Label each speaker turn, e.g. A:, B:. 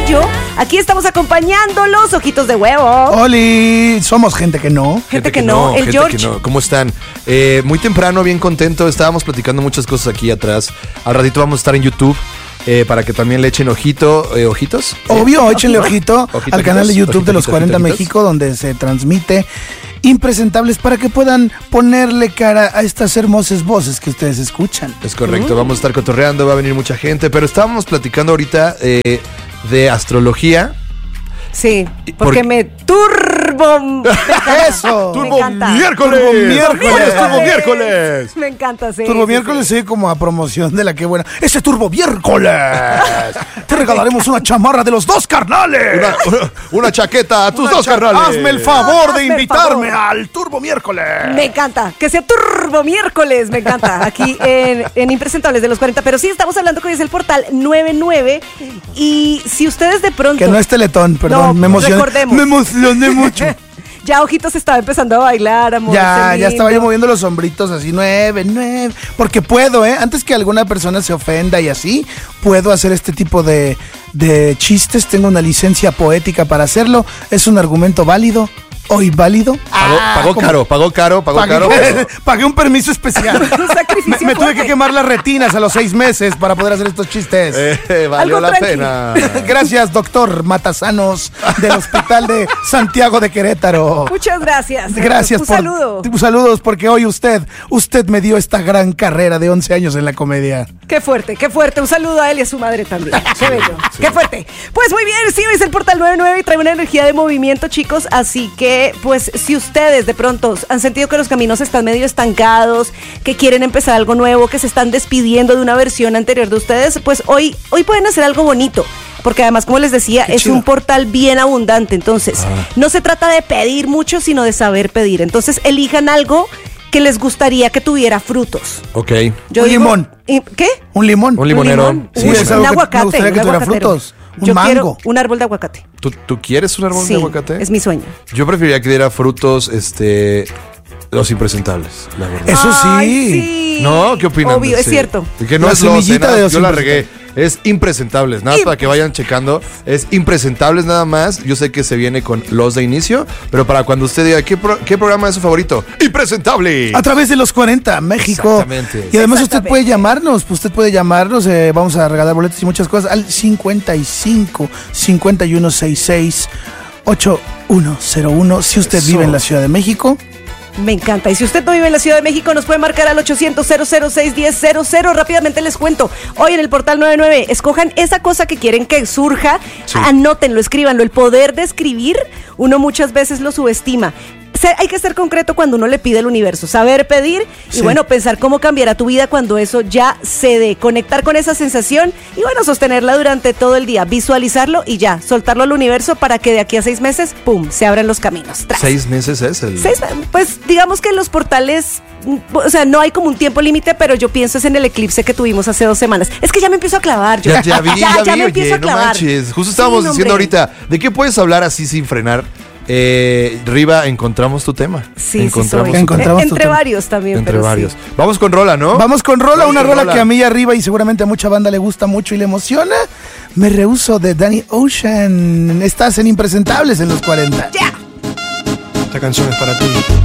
A: Castillo. Aquí estamos acompañándolos, ojitos de huevo.
B: ¡Oli! Somos gente que no.
A: Gente que no, el
C: gente
A: George.
C: que no. ¿Cómo están? Muy temprano, bien contento. Estábamos platicando muchas cosas aquí atrás. Al ratito vamos a estar en YouTube. Para que también le echen ojitos.
B: Obvio, échenle ojito al canal de YouTube de los 40 México, donde se transmite Impresentables, para que puedan ponerle cara a estas hermosas voces que ustedes escuchan.
C: Es correcto, vamos a estar cotorreando, va a venir mucha gente, pero estábamos platicando ahorita de astrología.
A: Sí, porque me turbo.
B: ¡Eso!
C: ¡Turbo
A: encanta.
C: miércoles! ¡Turbo miércoles!
A: Me encanta, sí.
B: Turbo miércoles sí, como a promoción de la que buena. ¡Ese Turbo miércoles! Te regalaremos una chamarra de los dos carnales.
C: Una chaqueta a tus dos carnales.
B: Hazme el favor de
A: Hazme el
B: invitarme
A: favor.
B: al Turbo miércoles.
A: Me encanta, que sea turbo miércoles, me encanta, aquí en Impresentables de los 40, pero sí estamos hablando que hoy es el portal 99 y si ustedes de pronto...
B: Que no es Teletón, perdón,
A: No,
B: me emocioné.
A: recordemos.
B: Me emocioné mucho.
A: Ya Ojitos estaba empezando a bailar, amor.
B: Ya estaba yo moviendo los hombritos así, 9, porque puedo, antes que alguna persona se ofenda y así, puedo hacer este tipo de chistes, tengo una licencia poética para hacerlo, es un argumento válido. Hoy válido.
C: Pagó caro.
B: Pagué un permiso especial.
A: Un sacrificio
B: me tuve
A: fuerte.
B: que quemar las retinas a los 6 meses para poder hacer estos chistes.
C: Valió
A: Algo
C: la
A: tranqui.
C: pena.
B: Gracias, doctor Matasanos del Hospital de Santiago de Querétaro.
A: Muchas gracias.
B: Gracias
A: Un saludo.
B: Saludos, porque hoy usted me dio esta gran carrera de 11 años en la comedia.
A: Qué fuerte. Un saludo a él y a su madre también. Qué bello. Sí. Qué fuerte. Pues muy bien, sí, hoy es el portal 99 y trae una energía de movimiento, chicos. Así que, pues, si ustedes de pronto han sentido que los caminos están medio estancados, que quieren empezar algo nuevo, que se están despidiendo de una versión anterior de ustedes, pues hoy pueden hacer algo bonito. Porque además, como les decía, es un portal bien abundante. Entonces, no se trata de pedir mucho, sino de saber pedir. Entonces, elijan algo que les gustaría que tuviera frutos.
C: Ok.
B: Limón.
A: ¿Qué?
B: Un limón.
C: Un limonero.
A: Un limón.
B: Sí,
A: Uy,
B: es
A: un
B: algo que
A: aguacate.
B: me gustaría que
A: un
B: tuviera
A: aguacatero.
B: frutos. Un
A: Yo
B: mango.
A: quiero un árbol de aguacate.
C: ¿Tú quieres un árbol
A: Sí,
C: de aguacate?
A: es mi sueño.
C: Yo preferiría que diera frutos, los impresentables, la verdad.
B: Eso sí.
A: Ay, sí.
C: ¿No? ¿Qué opinan?
A: Obvio, es
C: Sí.
A: cierto.
C: Y que no
B: La
C: es los,
B: semillita de los
C: yo la regué. Es impresentables, nada más para que vayan checando. Es impresentables nada más. Yo sé que se viene con los de inicio, pero para cuando usted diga, ¿qué programa es su favorito? ¡Impresentable!
B: A través de los 40 México.
C: Exactamente.
B: Y además usted
A: Exactamente.
B: puede llamarnos, vamos a regalar boletos y muchas cosas al 55 5166 8101 si usted
C: Eso.
B: vive en la Ciudad de México.
A: Me encanta. Y si usted no vive en la Ciudad de México, nos puede marcar al 800-006-1000. Rápidamente les cuento. Hoy en el portal 99, escojan esa cosa que quieren que surja.
C: Sí.
A: Anótenlo, escríbanlo. El poder de escribir, uno muchas veces lo subestima. Hay que ser concreto cuando uno le pide al universo, saber pedir
B: Sí.
A: y bueno, pensar cómo cambiará tu vida cuando eso ya se dé, conectar con esa sensación y bueno, sostenerla durante todo el día, visualizarlo y ya, soltarlo al universo para que de aquí a 6 meses, ¡pum!, se abran los caminos. Tras.
C: 6 meses es el...
A: Pues digamos que en los portales, o sea, no hay como un tiempo límite, pero yo pienso es en el eclipse que tuvimos hace 2 semanas. Es que ya me empiezo a clavar. Yo.
C: Ya vi,
A: ya me
C: oye,
A: empiezo a
C: no
A: clavar.
C: manches. Justo estábamos
A: Sí,
C: diciendo
A: hombre.
C: ahorita, ¿de qué puedes hablar así sin frenar? Riva, encontramos tu tema.
A: Sí,
C: encontramos
A: sí
C: tu
A: soy.
B: Encontramos tu
A: Entre
B: tema.
A: varios también.
C: Entre
A: pero sí.
C: varios. Vamos con rola, ¿no?
B: Vamos con rola,
C: Vamos
B: una
C: con
B: rola
C: rola.
B: que a mí arriba y seguramente a mucha banda le gusta mucho y le emociona. Me rehuso de Danny Ocean. Estás en Impresentables en los 40.
A: Ya.
D: Esta canción es para ti.